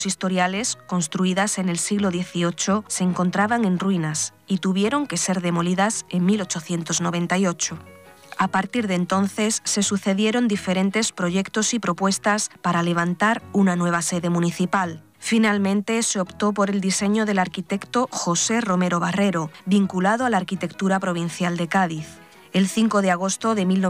historiales, construidas en el siglo XVIII, se encontraban en ruinas y tuvieron que ser demolidas en 1898. A partir de entonces se sucedieron diferentes proyectos y propuestas para levantar una nueva sede municipal. Finalmente se optó por el diseño del arquitecto José Romero Barrero, vinculado a la arquitectura provincial de Cádiz. El 5 de agosto de